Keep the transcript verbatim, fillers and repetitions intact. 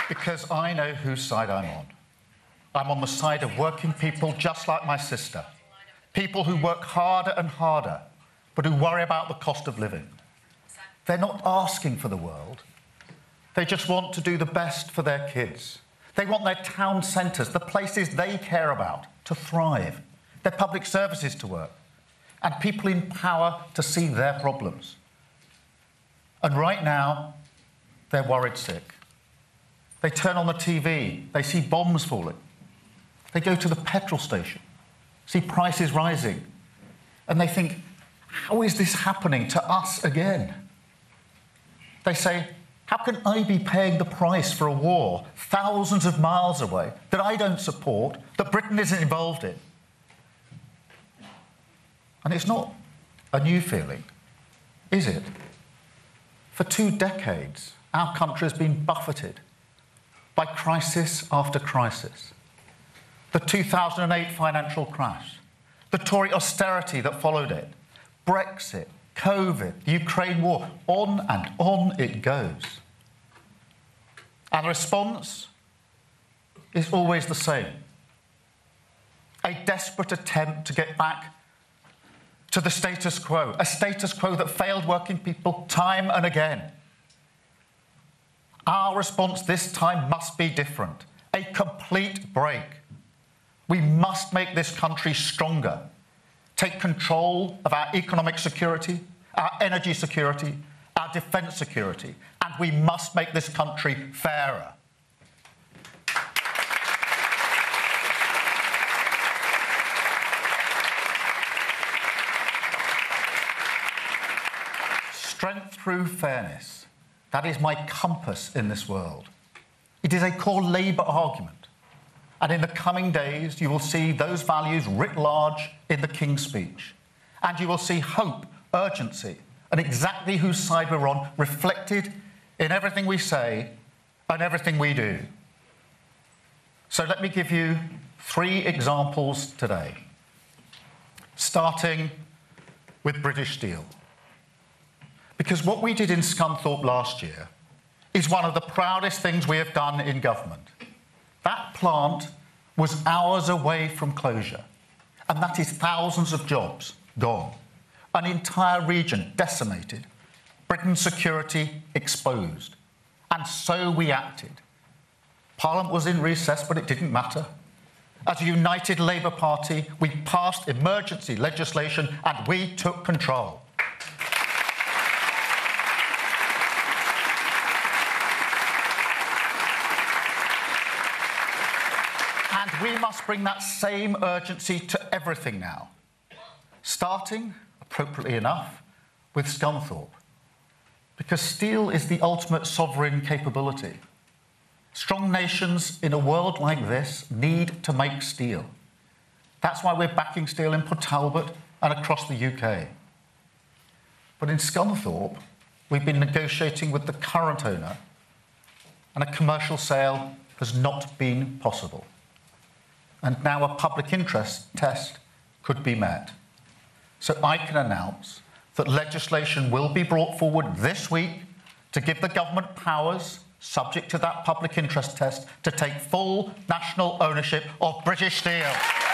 Because I know whose side I'm on. I'm on the side of working people just like my sister. People who work harder and harder, but who worry about the cost of living. They're not asking for the world. They just want to do the best for their kids. They want their town centres, the places they care about, to thrive, their public services to work, and people in power to see their problems. And right now, they're worried sick. They turn on the T V, they see bombs falling. They go to the petrol station, see prices rising, and they think, how is this happening to us again? They say, how can I be paying the price for a war thousands of miles away that I don't support, that Britain isn't involved in? And it's not a new feeling, is it? For two decades, our country has been buffeted by crisis after crisis. The two thousand eight financial crash, the Tory austerity that followed it, Brexit, COVID, the Ukraine war, on and on it goes. And the response is always the same. A desperate attempt to get back to the status quo, a status quo that failed working people time and again. Our response this time must be different, a complete break. We must make this country stronger, take control of our economic security, our energy security, our defence security, and we must make this country fairer. Strength through fairness. That is my compass in this world. It is a core Labour argument. And in the coming days, you will see those values writ large in the King's Speech. And you will see hope, urgency, and exactly whose side we're on reflected in everything we say and everything we do. So let me give you three examples today, starting with British Steel. Because what we did in Scunthorpe last year is one of the proudest things we have done in government. That plant was hours away from closure, and that is thousands of jobs gone, an entire region decimated, Britain's security exposed. And so we acted. Parliament was in recess, but it didn't matter. As a united Labour Party, we passed emergency legislation and we took control. And we must bring that same urgency to everything now, starting, appropriately enough, with Scunthorpe, because steel is the ultimate sovereign capability. Strong nations in a world like this need to make steel. That's why we're backing steel in Port Talbot and across the U K. But in Scunthorpe, we've been negotiating with the current owner, and a commercial sale has not been possible. And now a public interest test could be met. So I can announce that legislation will be brought forward this week to give the government powers, subject to that public interest test, to take full national ownership of British Steel.